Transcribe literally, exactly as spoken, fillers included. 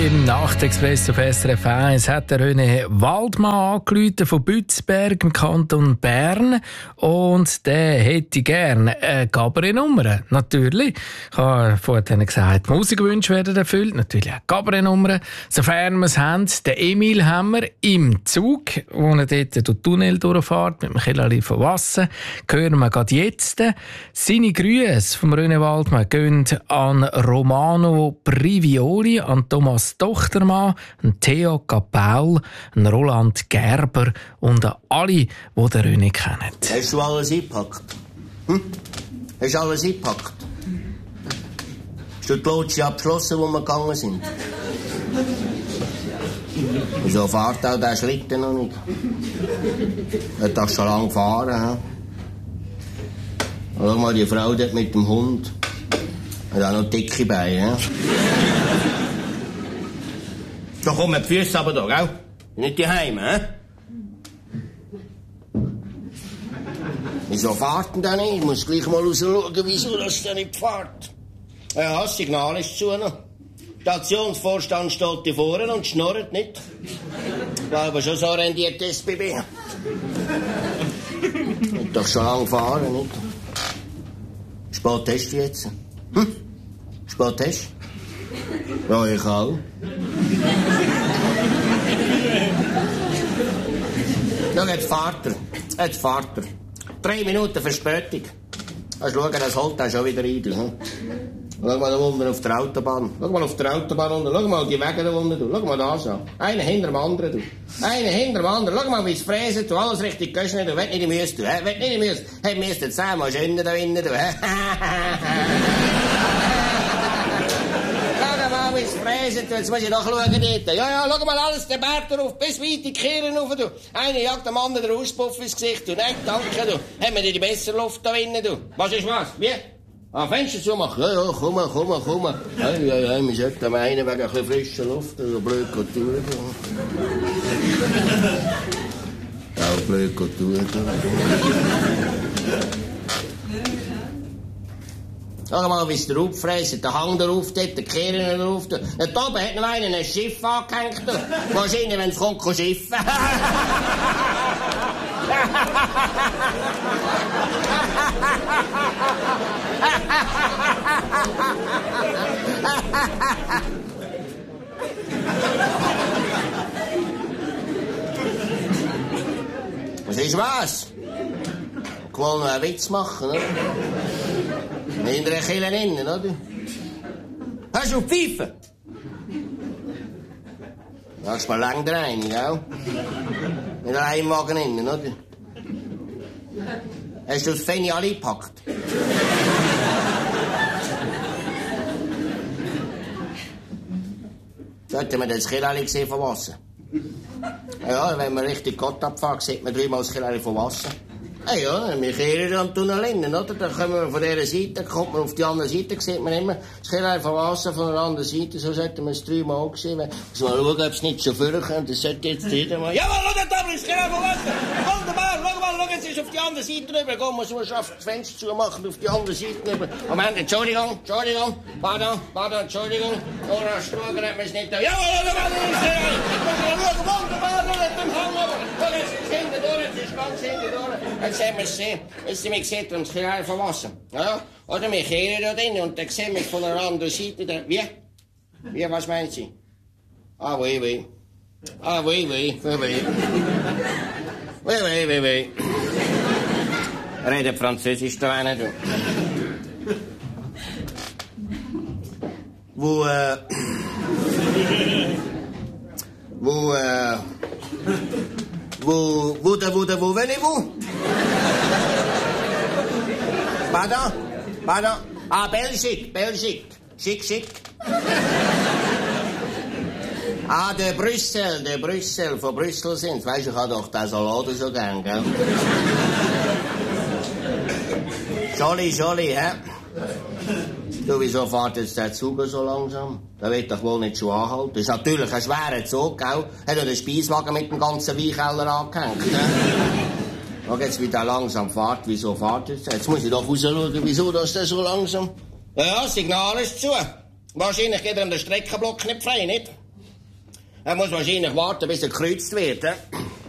im Nachtexpress auf S R F eins hat der René Waldmann angerufen von Bützberg im Kanton Bern und der hätte gerne eine Cabaret-Nummer. Natürlich. Ich habe vorhin gesagt, Musikwünsche werden erfüllt. Natürlich auch Cabaret-Nummern. Sofern wir es haben, den Emil haben wir im Zug, wo er dort durch den Tunnel durchfährt mit dem Kellerli von Wasser. Hören wir gerade jetzt. Seine Grüße vom René Waldmann gehen an Romano Privioli, an Thomas Tochtermann, an Theo Kapaul, an Roland Gerber und an alle, die den René kennen. Hast du alles eingepackt? Hm? Hast du alles eingepackt? Hast du die Lotse abgeschlossen, wo wir gegangen sind? Wieso fährt auch der Schlitten noch nicht? Er hat doch schon lange gefahren. He? Schau mal, die Frau dort mit dem Hund. Hat auch noch dicke Beine. He? So kommen die Füße aber da, gell? Nicht die Heime, hä? Wieso fährt denn der nicht? Ich muss gleich mal rausschauen, wieso das der nicht fährt. Ja, das Signal ist zu noch. Stationsvorstand steht hier vorne und schnurrt nicht. Ich glaube schon, so rendiert das S B B. Hat doch schon lange gefahren, nicht? Spät hast du jetzt? Hm? Spät hast du? Ja, ich auch. Schau, jetzt fährt er. Jetzt fährt er. Drei Minuten Verspätung. Hast du schauen, das holt er schon wieder Idel. Hm? Schau mal da unten auf der Autobahn. Schau mal auf der Autobahn unten. Schau mal die Wege da unten. Du. Schau mal das an. Einer hinter dem anderen. Du. Einer hinter dem anderen. Schau mal, wie es fräsen. Du. Alles richtig göschen. Du. Willst nicht in die Müsse. Du. Willst nicht in die Müsse. Hey, wir müssen zehnmal schöner da innen. Du. Wie es fräsen. Jetzt muss ich doch schauen dort. Ja, ja, schau mal alles den Berg drauf. Bis weit in die Kirchen rauf. Du. Einer jagt dem anderen den Auspuff ins Gesicht. Du. Nein, danke. Du. Haben wir die bessere Luft da innen. Du. Was ist was? Wie? Ah, Fenster zumachen? Ja, ja, komm, komm, komm. Ja, ja, ja, wir sollten meinen, wegen ein bisschen frischer Luft, so blöd Kultur. Ja, blöd Kultur. Schau mal, wie es da auffräst, der Hang da rauf, dort, der Kehren da rauf. Da oben hat noch einer ein Schiff angehängt. Wahrscheinlich, wenn es kommt, kann schiffen. Was ist was? Ich will noch einen Witz machen, oder? In der Kille innen, oder? Hast du Pfeife? Ja, ist mal lang rein, gell? In der Heimwagen innen, oder? Hast du das Fenni alle gepackt? Sollten wir das Kirali sehen von Wasser? Ja, wenn man richtig Gott abfährt, sieht man dreimal das Kirali von Wasser. Ah ja, wir kehren am Tunnel innen, oder? Dann kommen wir von dieser Seite, kommt man auf die andere Seite, sieht man immer das Kirali von Wasser von der anderen Seite. So sollten wir es dreimal sehen. Muss mal schauen, ob es nicht schon vorkommt. Das sollte jetzt jeder mal... Ja, schau da, das Kirali von Wasser! Wunderbar, schau mal, schau, jetzt ist auf die andere Seite rüber. Komm, muss man das Fenster zumachen, auf die andere Seite rüber. Moment, Entschuldigung, Entschuldigung, pardon, pardon, Entschuldigung. Oder schauen, hat man es nicht da. Ja, schau mal, das Kirali! Schau, wunderbar, schau, mit dem Hang runter. Schau, jetzt ist es hinten durch, jetzt ist es ganz hinten durch. Jetzt haben wir es gesehen. Jetzt haben wir gesehen, das Kirali von Wasser. Ja? Oder wir kehren da drin und dann sehen wir von der anderen Seite. Da. Wie? Wie, was meinen Sie? Ah, oui, oui. Ah, oui, oui, oui, oui. Oui, oui, oui, oui. Redet Französisch da einer, du. Wo, äh... Wo, äh... Wo, wo, da, wo, da, wo, venez-vous? Pardon? Pardon? Ah, Belgique, Belgique. Schick, schick. Ah, der Brüssel, der Brüssel, von Brüssel sind. Weißt du, ich habe doch den Salat so gern, gell? Jolly, jolly, hä? Du, wieso fährt jetzt der Zug so langsam? Der wird doch wohl nicht schon anhalten. Das ist natürlich ein schwerer Zug, gell? Hat er den Speiswagen mit dem ganzen Weinkeller angehängt, ne? Schau jetzt, wie der langsam fährt. Wieso fährt jetzt? Jetzt muss ich doch rausschauen, wieso das der so langsam... Ja, das Signal ist zu. Wahrscheinlich geht er an den Streckenblock nicht frei, nicht? Er muss wahrscheinlich warten, bis er gekreuzt wird. He?